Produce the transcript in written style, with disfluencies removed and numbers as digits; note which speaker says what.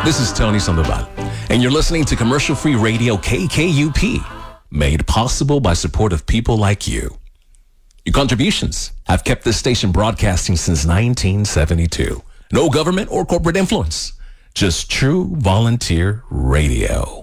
Speaker 1: This is Tony Sandoval, and you're listening to commercial-free radio KKUP, made possible by support of people like you. Your contributions have kept this station broadcasting since 1972. No government or corporate influence, just true volunteer radio.